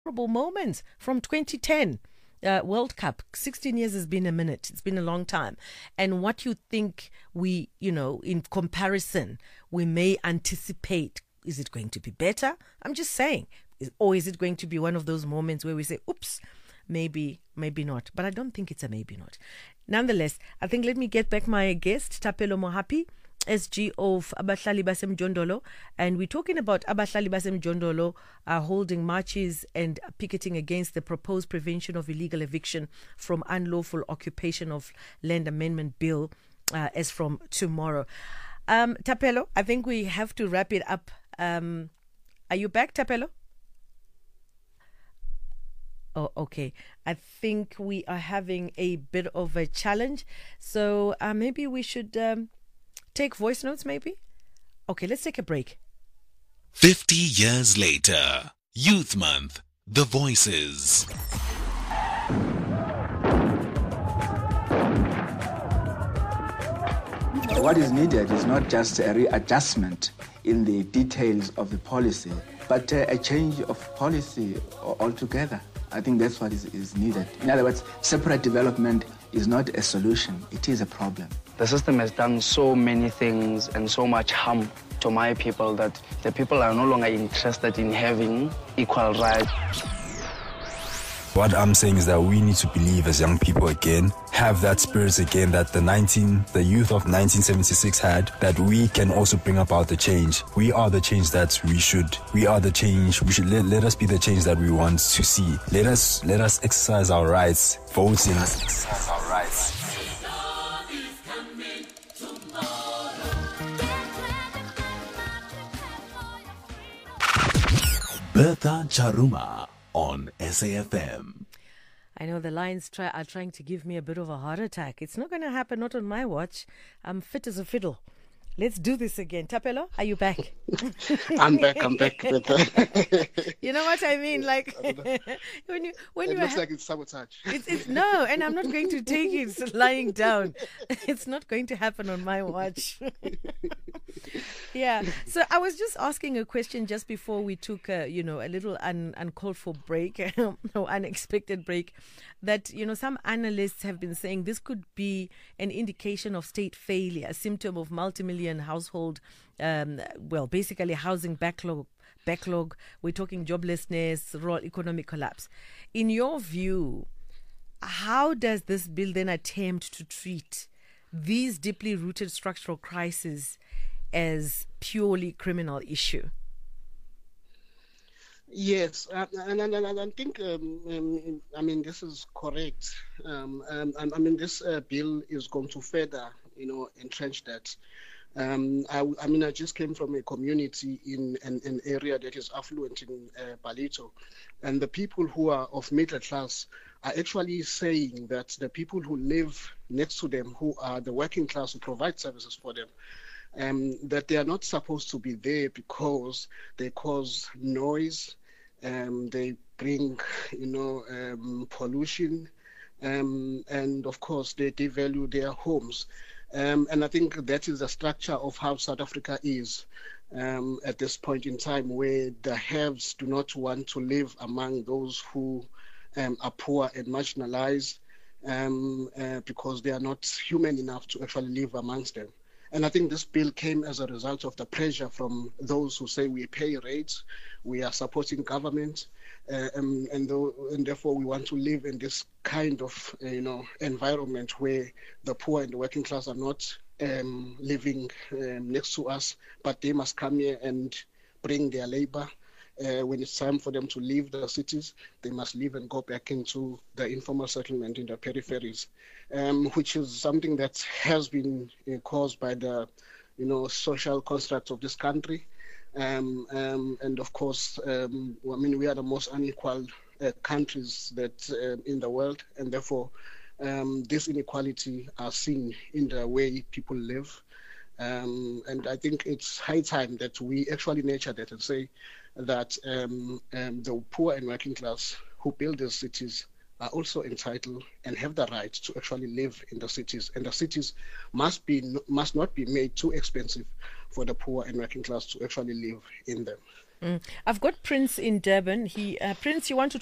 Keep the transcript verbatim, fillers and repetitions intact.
moments from twenty ten. Uh, World Cup, sixteen years has been a minute. It's been a long time. And what you think we, you know, in comparison, we may anticipate, is it going to be better? I'm just saying. Is, or is it going to be one of those moments where we say, oops, maybe, maybe not. But I don't think it's a maybe not. Nonetheless, I think let me get back my guest, Thapelo Mohapi, S G of Abahlali baseMjondolo, and we're talking about Abahlali baseMjondolo uh, holding marches and picketing against the proposed prevention of illegal eviction from unlawful occupation of land amendment bill uh, as from tomorrow. Um, Thapelo, I think we have to wrap it up. Um, are you back, Thapelo? Oh, okay. I think we are having a bit of a challenge, so uh, maybe we should. Um, Take voice notes, maybe? Okay, let's take a break. fifty years later, Youth Month, The Voices. What is needed is not just a readjustment in the details of the policy, but uh, a change of policy altogether. I think that's what is, is needed. In other words, separate development is not a solution, it is a problem. The system has done so many things and so much harm to my people that the people are no longer interested in having equal rights. What I'm saying is that we need to believe as young people again, have that spirit again that the nineteen, the youth of nineteen seventy-six had, that we can also bring about the change. We are the change that we should. We are the change. We should let, let us be the change that we want to see. Let us let us exercise our rights. Voting. Let us exercise our rights. Bertha Charuma on S A F M. I know the Lions try, are trying to give me a bit of a heart attack. It's not going to happen, not on my watch. I'm fit as a fiddle. Let's do this again. Thapelo, are you back? I'm back, I'm back. Bertha. You know what I mean? Like, when you... when it you looks ha- like it's sabotage. It's, it's, no, and I'm not going to take it lying down. It's not going to happen on my watch. Yeah. So I was just asking a question just before we took, a, you know, a little un, uncalled for break, or unexpected break, that, you know, some analysts have been saying this could be an indication of state failure, a symptom of multi-million household, um, well, basically housing backlog. Backlog. We're talking joblessness, rural economic collapse. In your view, how does this bill then attempt to treat these deeply rooted structural crises as purely criminal issue? Yes, uh, and, and, and I think, um, um, I mean, this is correct. Um, um, I mean, this uh, bill is going to further, you know, entrench that. Um, I, I mean, I just came from a community in an, an area that is affluent in uh, Ballito, and the people who are of middle class are actually saying that the people who live next to them, who are the working class who provide services for them, um, that they are not supposed to be there because they cause noise, um, they bring, you know, um, pollution, um, and of course they devalue their homes. Um, and I think that is the structure of how South Africa is um, at this point in time, where the haves do not want to live among those who um, are poor and marginalized um, uh, because they are not human enough to actually live amongst them. And I think this bill came as a result of the pressure from those who say we pay rates, we are supporting government, uh, and, and, th- and therefore we want to live in this kind of uh, you know environment where the poor and the working class are not um, living um, next to us, but they must come here and bring their labor. Uh, when it's time for them to leave the cities, they must leave and go back into the informal settlement in the peripheries, um, which is something that has been uh, caused by the, you know, social construct of this country. Um, um, and of course, um, I mean, we are the most unequal uh, countries that uh, in the world, and therefore, um, this inequality are seen in the way people live. Um, and I think it's high time that we actually nurture that and say that um, um, the poor and working class who build these cities are also entitled and have the right to actually live in the cities, and the cities must be must not be made too expensive for the poor and working class to actually live in them. Mm. I've got Prince in Durban. He uh, Prince, you want to